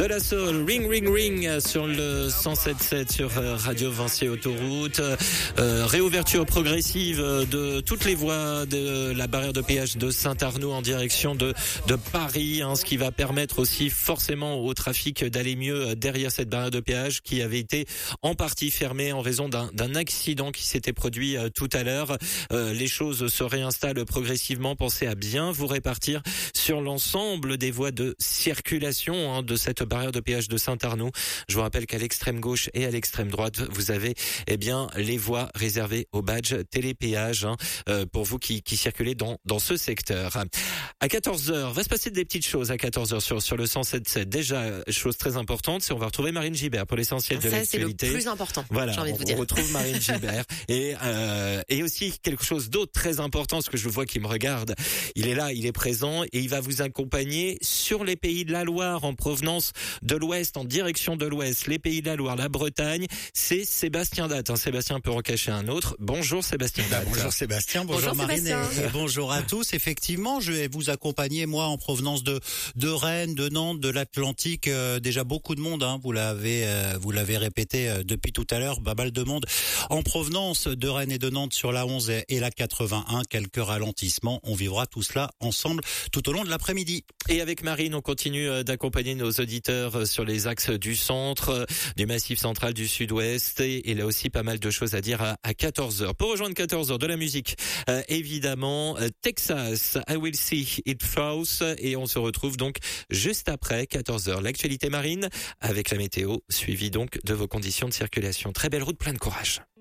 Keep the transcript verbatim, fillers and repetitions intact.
la Soul, Ring Ring Ring sur le cent sept sept sur Radio Vinci Autoroute. Euh, réouverture progressive de toutes les voies de la barrière de péage de Saint-Arnoux en direction de, de Paris, hein, ce qui va permettre aussi forcément au trafic d'aller mieux derrière cette barrière de péage qui avait été en partie fermée en raison d'un, d'un accident qui s'était produit euh, tout à l'heure. Euh, les choses se réinstallent progressivement. Pensez à bien vous répartir sur l'ensemble des voies de circulation hein, de cette barrière de péage de Saint-Arnoux. Je vous rappelle qu'à l'extrême gauche et à l'extrême droite, vous avez eh bien les voies réservées au badge télépéage hein, euh, pour vous qui, qui circulez dans, dans ce secteur. À quatorze heures, va se passer des petites choses à quatorze heures sur, sur le cent sept sept. Déjà, chose très importante, c'est on va retrouver Marine Gibert pour l'essentiel de Ça, l'actualité. C'est le plus important. Voilà, j'ai envie de vous dire. On retrouve Marine Gibert et euh, et aussi quelque chose d'autre très important, parce que je le vois qui me regarde. Il est là, il est présent et il va vous accompagner sur les pays de la Loire en provenance de l'Ouest, en direction de l'Ouest. Les pays de la Loire, la Bretagne, c'est Sébastien Date. Hein, Sébastien peut en cacher un autre. Bonjour Sébastien Date. Bah, bonjour Sébastien, bonjour, bonjour Marine Sébastien. et, et bonjour à tous. Effectivement, je vais vous accompagner moi en provenance de de Rennes, de Nantes, de l'Atlantique. Euh, déjà beaucoup de monde. Hein, vous l'avez euh, vous l'avez répété euh, depuis tout à l'heure. Pas mal de monde en provenance de Rennes et de Nantes sur la onze et la quatre-vingt-un. Quelques ralentissements. On vivra tout cela ensemble tout au long de l'après-midi. Et avec Marine, on continue d'accompagner nos auditeurs sur les axes du centre, du Massif central, du sud-ouest. Et il y a aussi pas mal de choses à dire à, à quatorze heures. Pour rejoindre quatorze heures, de la musique, euh, évidemment, euh, Texas, I Will See It Flows. Et on se retrouve donc juste après quatorze heures. L'actualité marine avec la météo, suivie donc de vos conditions de circulation. Très belle route, plein de courage.